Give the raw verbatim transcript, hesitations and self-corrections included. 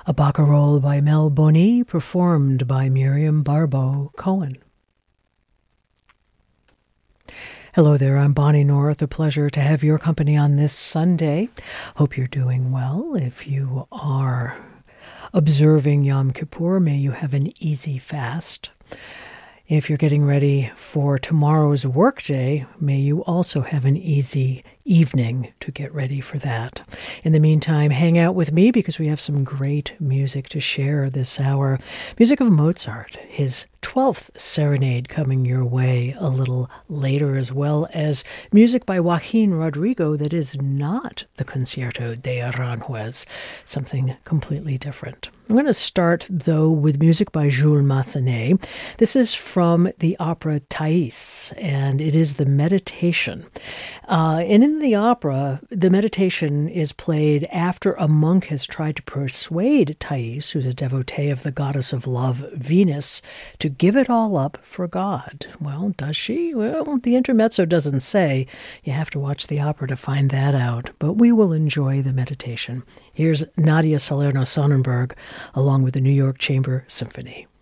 a barcarolle by Mel Boni, performed by Miriam Barbeau Cohen. Hello there, I'm Bonnie North. A pleasure to have your company on this Sunday. Hope you're doing well. If you are observing Yom Kippur, may you have an easy fast. If you're getting ready for tomorrow's workday, may you also have an easy evening to get ready for that. In the meantime, hang out with me because we have some great music to share this hour. Music of Mozart, his twelfth serenade coming your way a little later, as well as music by Joaquin Rodrigo that is not the Concierto de Aranjuez, something completely different. I'm going to start, though, with music by Jules Massenet. This is from the opera Thais, and it is the meditation. Uh, and in the opera, the meditation is played after a monk has tried to persuade Thais, who's a devotee of the goddess of love, Venus, to give it all up for God. Well, does she? Well, the intermezzo doesn't say. You have to watch the opera to find that out. But we will enjoy the meditation. Here's Nadia Salerno-Sonnenberg along with the New York Chamber Symphony.